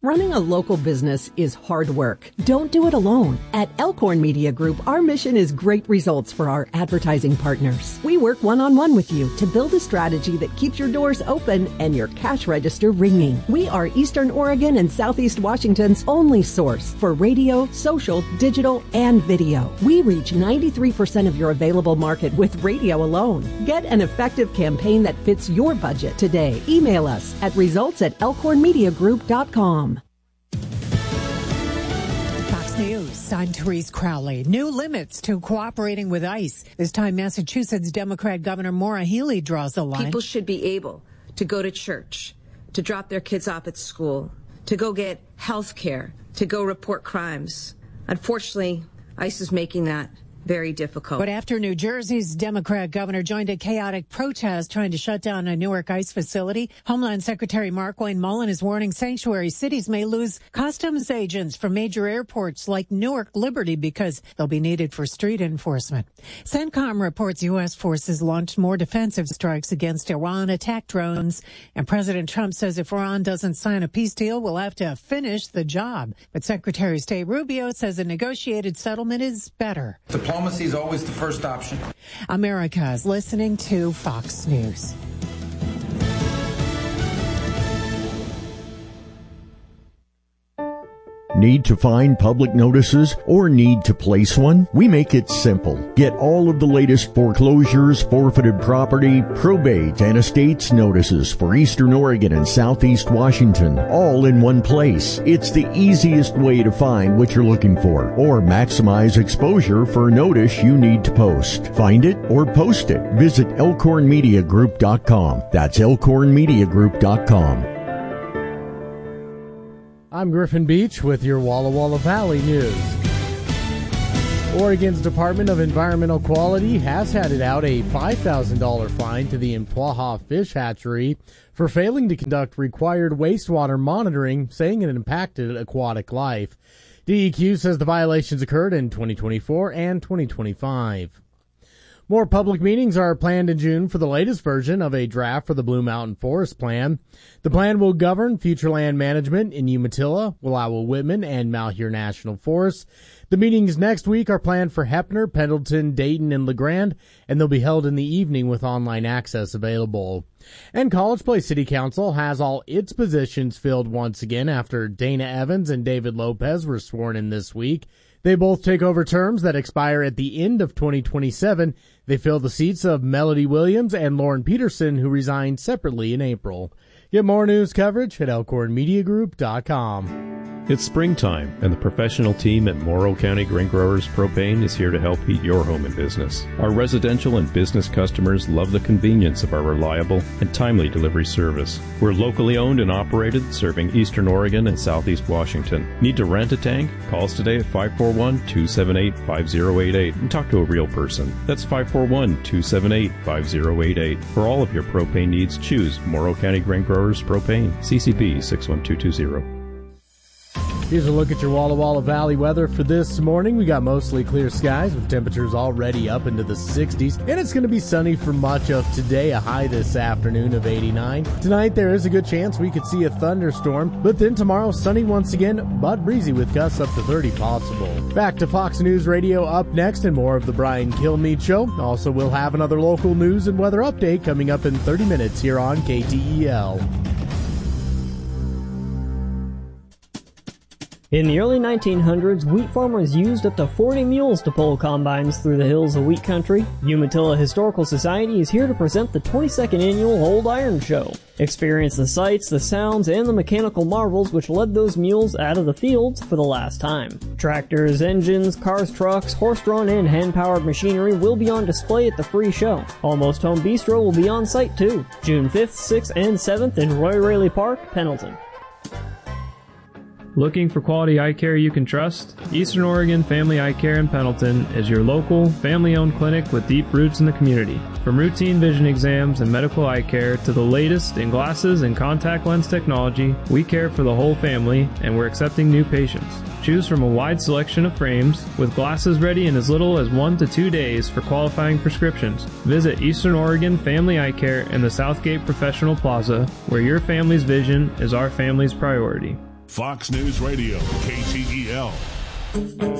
Running a local business is hard work. Don't do it alone. At Elkhorn Media Group, our mission is great results for our advertising partners. We work one-on-one with you to build a strategy that keeps your doors open and your cash register ringing. We are Eastern Oregon and Southeast Washington's only source for radio, social, digital, and video. We reach 93% of your available market with radio alone. Get an effective campaign that fits your budget today. Email us at results@elkhornmediagroup.com. News. I'm Therese Crowley. New limits to cooperating with ICE. This time, Massachusetts Democrat Governor Maura Healey draws the line. People should be able to go to church, to drop their kids off at school, to go get health care, to go report crimes. Unfortunately, ICE is making that very difficult. But after New Jersey's Democrat governor joined a chaotic protest trying to shut down a Newark ICE facility, Homeland Secretary Markwayne Mullin is warning sanctuary cities may lose customs agents from major airports like Newark Liberty because they'll be needed for street enforcement. CENTCOM reports U.S. forces launched more defensive strikes against Iran attack drones, and President Trump says if Iran doesn't sign a peace deal, we'll have to finish the job. But Secretary of State Rubio says a negotiated settlement is better. Diplomacy is always the first option. America is listening to Fox News. Need to find public notices or need to place one? We make it simple. Get all of the latest foreclosures, forfeited property, probate, and estates notices for Eastern Oregon and Southeast Washington, all in one place. It's the easiest way to find what you're looking for or maximize exposure for a notice you need to post. Find it or post it. Visit elkhornmediagroup.com. That's elkhornmediagroup.com. I'm Griffin Beach with your Walla Walla Valley news. Oregon's Department of Environmental Quality has handed out a $5,000 fine to the Impwaha Fish Hatchery for failing to conduct required wastewater monitoring, saying it impacted aquatic life. DEQ says the violations occurred in 2024 and 2025. More public meetings are planned in June for the latest version of a draft for the Blue Mountain Forest Plan. The plan will govern future land management in Umatilla, Wallowa-Whitman, and Malheur National Forests. The meetings next week are planned for Heppner, Pendleton, Dayton, and LeGrand, and they'll be held in the evening with online access available. And College Place City Council has all its positions filled once again after Dana Evans and David Lopez were sworn in this week. They both take over terms that expire at the end of 2027. They fill the seats of Melody Williams and Lauren Peterson, who resigned separately in April. Get more news coverage at elkhornmediagroup.com. It's springtime, and the professional team at Morrow County Grain Growers Propane is here to help heat your home and business. Our residential and business customers love the convenience of our reliable and timely delivery service. We're locally owned and operated, serving Eastern Oregon and Southeast Washington. Need to rent a tank? Call us today at 541-278-5088 and talk to a real person. That's 541-278-5088. For all of your propane needs, choose Morrow County Grain Growers Propane, CCP 61220. Here's a look at your Walla Walla Valley weather for this morning. We got mostly clear skies with temperatures already up into the 60s. And it's going to be sunny for much of today, a high this afternoon of 89. Tonight there is a good chance we could see a thunderstorm. But then tomorrow sunny once again, but breezy with gusts up to 30 possible. Back to Fox News Radio up next and more of the Brian Kilmeade Show. Also, we'll have another local news and weather update coming up in 30 minutes here on KTEL. In the early 1900s, wheat farmers used up to 40 mules to pull combines through the hills of wheat country. Umatilla Historical Society is here to present the 22nd annual Old Iron Show. Experience the sights, the sounds, and the mechanical marvels which led those mules out of the fields for the last time. Tractors, engines, cars, trucks, horse-drawn and hand-powered machinery will be on display at the free show. Almost Home Bistro will be on site too. June 5th, 6th, and 7th in Roy Raley Park, Pendleton. Looking for quality eye care you can trust? Eastern Oregon Family Eye Care in Pendleton is your local, family-owned clinic with deep roots in the community. From routine vision exams and medical eye care to the latest in glasses and contact lens technology, we care for the whole family, and we're accepting new patients. Choose from a wide selection of frames, with glasses ready in as little as 1 to 2 days for qualifying prescriptions. Visit Eastern Oregon Family Eye Care in the Southgate Professional Plaza, where your family's vision is our family's priority. Fox News Radio, KTEL.